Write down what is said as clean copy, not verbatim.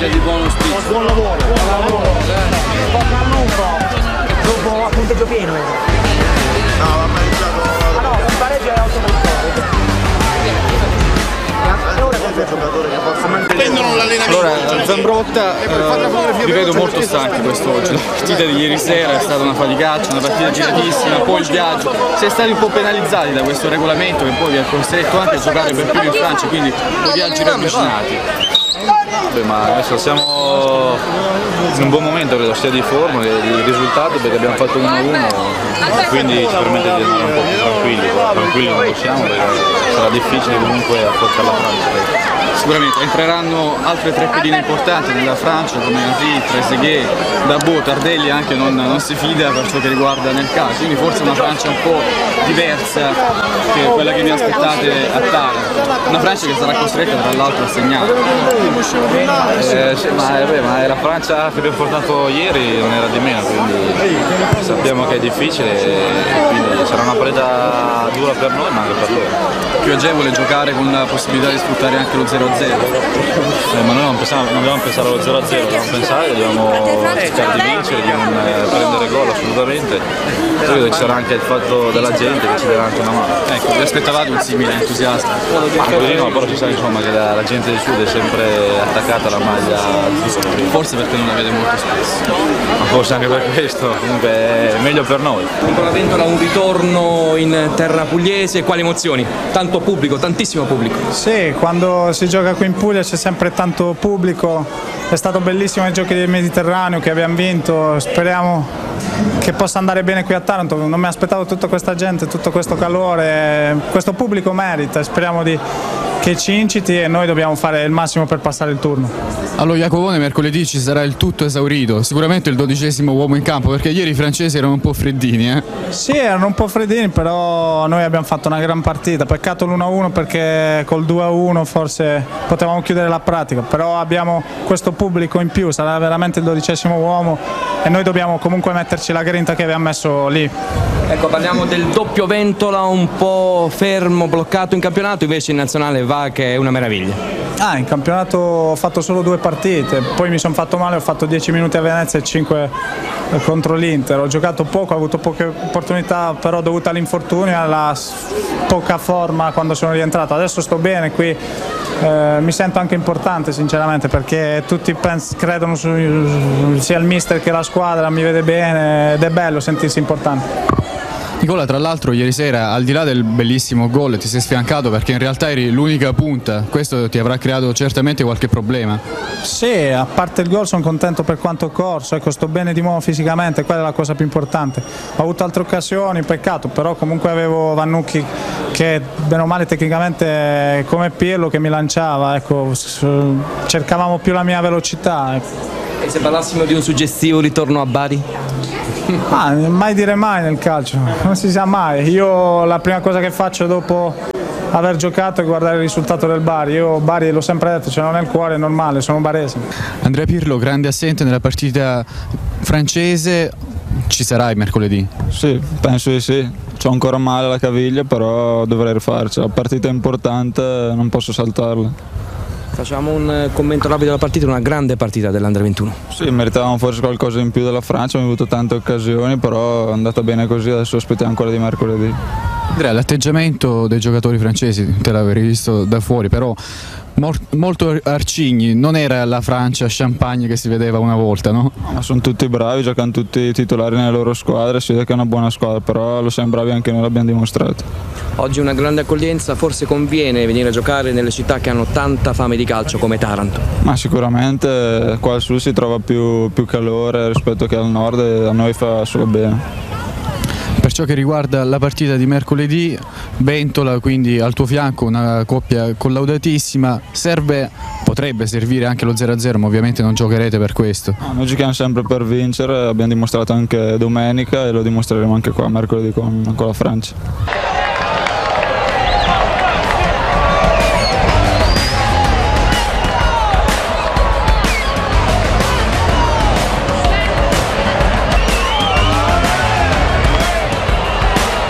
sia di buono auspicio. Buon lavoro. Dopo a punteggio pieno. No, va pareggiato. No, il pareggio è 8 Allora, Zambrotta vi vedo molto stanchi quest'oggi. La partita di ieri sera è stata una faticaccia, una partita giratissima, poi il viaggio. Siete stati un po' penalizzati da questo regolamento che poi vi ha costretto anche a giocare per più in Francia, quindi i viaggi ravvicinati. Beh, ma adesso siamo in un buon momento, credo sia di forma che di risultato, perché abbiamo fatto 1-1, quindi ci permette di andare un po' più tranquilli non possiamo, perché sarà difficile comunque affrontare la Francia. Sicuramente entreranno altre tre pedine importanti nella Francia come Henry, Trezeguet, Dabot, Tardelli anche non si fida per ciò che riguarda nel calcio, quindi forse una Francia un po' diversa che quella che vi aspettate a Taranto, una Francia che sarà costretta tra l'altro a segnare. Sì, ma è la Francia che abbiamo portato ieri, non era di meno, quindi sappiamo che è difficile e quindi sarà una partita dura per noi ma anche per loro. Più agevole giocare con la possibilità di sfruttare anche lo 0-0. Ma noi non dobbiamo pensare allo 0-0, dobbiamo pensare che dobbiamo cercare di vincere, di non prendere gol assolutamente. Credo che ci sarà anche il fatto della gente che ci darà anche una mano. Ecco, vi aspettavate un simile entusiasta? Ma così no, però si sa insomma che la gente del sud è sempre attaccata alla maglia azzurra. Forse perché non la vede molto spesso. Ma forse anche per questo, comunque è meglio per noi. Contro la Ventola un ritorno in terra pugliese, quali emozioni? Tanto pubblico, tantissimo pubblico. Sì, quando si gioca qui in Puglia c'è sempre tanto pubblico, è stato bellissimo i giochi del Mediterraneo che abbiamo vinto, speriamo che possa andare bene qui a Taranto, non mi aspettavo tutta questa gente, tutto questo calore, questo pubblico merita, speriamo che ci inciti e noi dobbiamo fare il massimo per passare il turno. Allo Iacovone mercoledì ci sarà il tutto esaurito, sicuramente il 12° uomo in campo, perché ieri i francesi erano un po' freddini. Sì, erano un po' freddini, però noi abbiamo fatto una gran partita, peccato l'1-1 perché col 2-1 forse potevamo chiudere la pratica, però abbiamo questo pubblico in più, sarà veramente il 12° uomo e noi dobbiamo comunque metterci la grinta che abbiamo messo lì. Ecco, parliamo del doppio Ventola un po' fermo, bloccato in campionato, invece in nazionale va che è una meraviglia. In campionato ho fatto solo 2 partite, poi mi sono fatto male, ho fatto 10 minuti a Venezia e 5 contro l'Inter, ho giocato poco, ho avuto poche opportunità, però dovuta all'infortunio e alla poca forma quando sono rientrato. Adesso sto bene qui, mi sento anche importante sinceramente perché tutti credono sia il mister che la squadra, mi vede bene ed è bello sentirsi importante. Nicola, tra l'altro ieri sera al di là del bellissimo gol ti sei sfiancato perché in realtà eri l'unica punta, questo ti avrà creato certamente qualche problema. Sì, a parte il gol sono contento per quanto ho corso, ecco, sto bene di nuovo fisicamente, quella è la cosa più importante. Ho avuto altre occasioni, peccato, però comunque avevo Vannucchi che bene o male tecnicamente come Pirlo che mi lanciava, ecco, cercavamo più la mia velocità. E se parlassimo di un suggestivo ritorno a Bari? Mai dire mai nel calcio, non si sa mai. Io la prima cosa che faccio dopo aver giocato è guardare il risultato del Bari. Io Bari l'ho sempre detto, ce l'ho nel cuore, è normale, sono barese. Andrea Pirlo, grande assente nella partita francese, ci sarai mercoledì? Sì, penso di sì. C'ho ancora male alla caviglia, però dovrei rifarci. La partita è importante, non posso saltarla. Facciamo un commento rapido della partita, una grande partita dell'Under 21. Sì, meritavamo forse qualcosa in più della Francia, abbiamo avuto tante occasioni, però è andata bene così, adesso aspettiamo ancora di mercoledì. Andrea, l'atteggiamento dei giocatori francesi, te l'avrei visto da fuori, però molto arcigni, non era la Francia champagne che si vedeva una volta, no? Ma sono tutti bravi, giocano tutti titolari nelle loro squadre, si vede che è una buona squadra, però lo siamo bravi anche noi, l'abbiamo dimostrato. Oggi una grande accoglienza, forse conviene venire a giocare nelle città che hanno tanta fame di calcio come Taranto. Ma sicuramente qua al sud si trova più calore rispetto che al nord e a noi fa solo bene. Per ciò che riguarda la partita di mercoledì, Ventola quindi al tuo fianco, una coppia collaudatissima, potrebbe servire anche lo 0-0, ma ovviamente non giocherete per questo. Noi giochiamo sempre per vincere, abbiamo dimostrato anche domenica e lo dimostreremo anche qua mercoledì con la Francia.